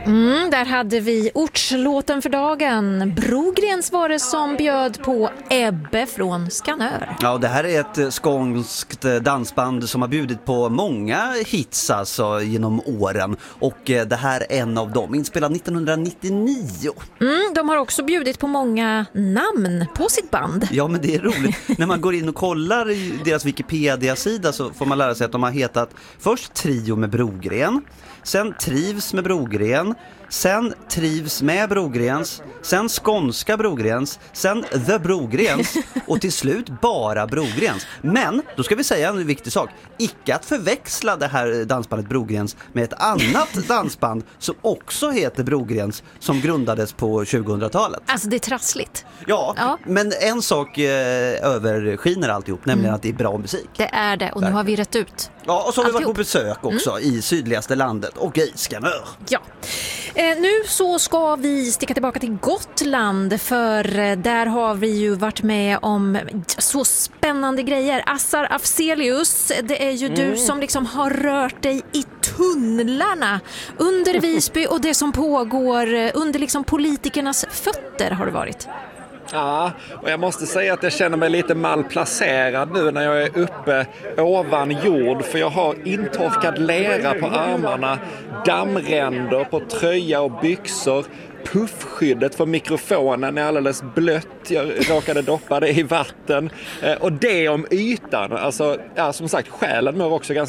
Där hade vi ortslåten för dagen. Brogrens var det som bjöd på Ebbe från Skanör. Ja, det här är ett skånskt dansband som har bjudit på många hits alltså genom åren. Och det här är en av dem, inspelad 1999. De har också bjudit på många namn på sitt band. Ja, men det är roligt. När man går in och kollar i deras Wikipedia-sida så får man lära sig att de har hetat först Trio med Brogren, sen Trivs med Brogren, sen Trivs med Brogrens, sen Skånska Brogrens, sen The Brogrens och till slut bara Brogrens. Men då ska vi säga en viktig sak. Icke att förväxla det här dansbandet Brogrens med ett annat dansband som också heter Brogrens, som grundades på 2000-talet. Alltså det är trassligt. Ja, men en sak överskiner alltihop, nämligen att det är bra musik. Det är det, och nu har vi rätt ut. Ja, och så har vi varit på besök också i sydligaste landet och i Skanör. Ja. Nu så ska vi sticka tillbaka till Gotland, för där har vi ju varit med om så spännande grejer. Assar Afzelius, det är ju du som liksom har rört dig i tunnlarna under Visby och det som pågår under liksom politikernas fötter har det varit. Ja, och jag måste säga att jag känner mig lite malplacerad nu när jag är uppe ovan jord, för jag har intorkad lera på armarna, dammränder på tröja och byxor, puffskyddet för mikrofonen är alldeles blött, jag råkade doppa det i vatten, och det om ytan, alltså, ja, som sagt, själen mår också ganska